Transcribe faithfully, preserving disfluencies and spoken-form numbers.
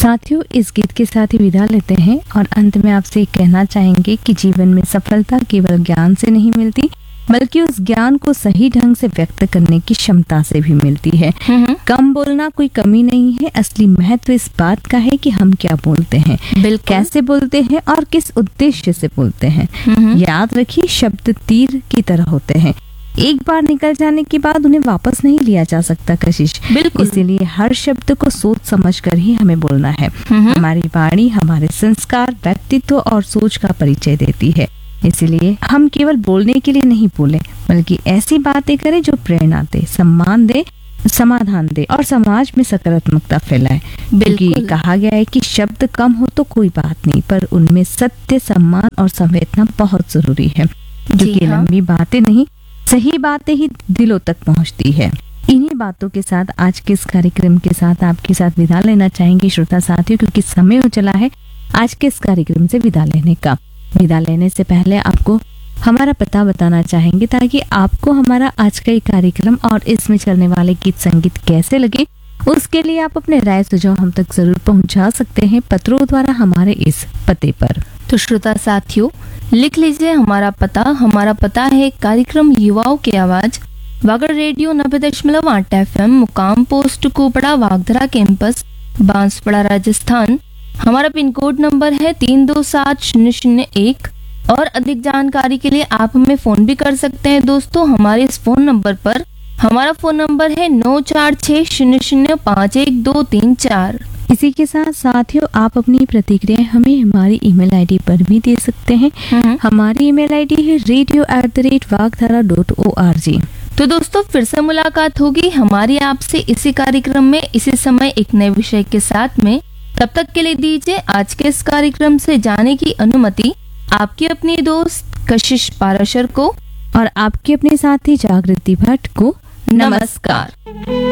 साथियों, इस गीत के साथ ही विदा लेते हैं और अंत में आपसे एक कहना चाहेंगे कि जीवन में सफलता केवल ज्ञान से नहीं मिलती, बल्कि उस ज्ञान को सही ढंग से व्यक्त करने की क्षमता से भी मिलती है। कम बोलना कोई कमी नहीं है, असली महत्व इस बात का है कि हम क्या बोलते हैं, कैसे बोलते हैं और किस उद्देश्य से बोलते हैं। याद रखिए, शब्द तीर की तरह होते हैं, एक बार निकल जाने के बाद उन्हें वापस नहीं लिया जा सकता कशिश। बिल्कुल। इसीलिए हर शब्द को सोच समझ कर ही हमें बोलना है। हमारी वाणी हमारे संस्कार, व्यक्तित्व और सोच का परिचय देती है। इसीलिए हम केवल बोलने के लिए नहीं बोले, बल्कि ऐसी बातें करें जो प्रेरणा दे, सम्मान दे, समाधान दे और समाज में सकारात्मकता फैलाए। क्योंकि कहा गया है कि शब्द कम हो तो कोई बात नहीं, पर उनमें सत्य, सम्मान और संवेदना बहुत जरूरी है। क्योंकि हाँ। लंबी बातें नहीं, सही बातें ही दिलों तक पहुंचती है। इन्हीं बातों के साथ आज के इस कार्यक्रम के साथ आपके साथ विदा लेना चाहेंगे श्रोता साथियों, क्योंकि समय हो चला है आज के इस कार्यक्रम से विदा लेने का। विदा लेने से पहले आपको हमारा पता बताना चाहेंगे, ताकि आपको हमारा आज का ये कार्यक्रम और इसमें चलने वाले गीत संगीत कैसे लगे, उसके लिए आप अपने राय सुझाव हम तक जरूर पहुंचा सकते हैं पत्रों द्वारा हमारे इस पते पर। तो श्रोता साथियों, लिख लीजिए हमारा पता। हमारा पता है कार्यक्रम युवाओं की आवाज, वागड़ रेडियो नब्बे दशमलव आठ एफ एम, मुकाम पोस्ट कोपड़ा, वागधरा कैंपस, बांसवाड़ा, राजस्थान। हमारा पिन कोड नंबर है तीन दो सात शून्य शून्य एक। और अधिक जानकारी के लिए आप हमें फोन भी कर सकते हैं दोस्तों, हमारे इस फोन नंबर पर। हमारा फोन नंबर है नौ चार छः शून्य शून्य पाँच एक दो तीन चार। इसी के साथ साथियों, आप अपनी प्रतिक्रिया हमें हमारी ईमेल आईडी पर भी दे सकते हैं। हमारी ईमेल आईडी है radio at the rate वागधारा dot O R G. तो दोस्तों, फिर से मुलाकात होगी हमारी आपसे इसी कार्यक्रम में, इसी समय एक नए विषय के साथ में। तब तक के लिए दीजिए आज के इस कार्यक्रम से जाने की अनुमति आपकी अपनी दोस्त कशिश पाराशर को और आपके अपने साथी जागृति भट्ट को। नमस्कार।